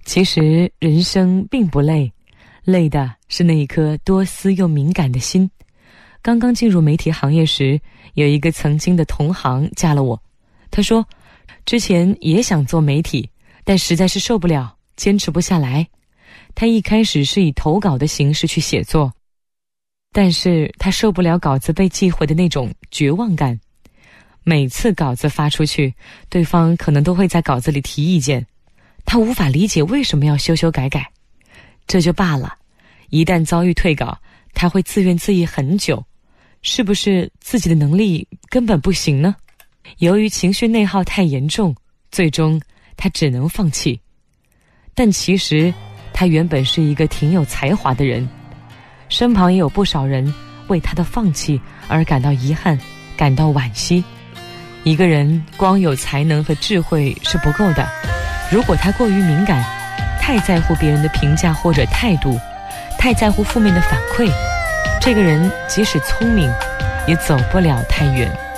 其实人生并不累，累的是那一颗多思又敏感的心。刚刚进入媒体行业时，有一个曾经的同行加了我，他说之前也想做媒体，但实在是受不了，坚持不下来。他一开始是以投稿的形式去写作，但是他受不了稿子被寄回的那种绝望感。每次稿子发出去，对方可能都会在稿子里提意见，他无法理解为什么要修修改改。这就罢了，一旦遭遇退稿，他会自怨自艾很久，是不是自己的能力根本不行呢？由于情绪内耗太严重，最终他只能放弃。但其实他原本是一个挺有才华的人，身旁也有不少人为他的放弃而感到遗憾，感到惋惜。一个人光有才能和智慧是不够的，如果他过于敏感，太在乎别人的评价或者态度，太在乎负面的反馈，这个人即使聪明，也走不了太远。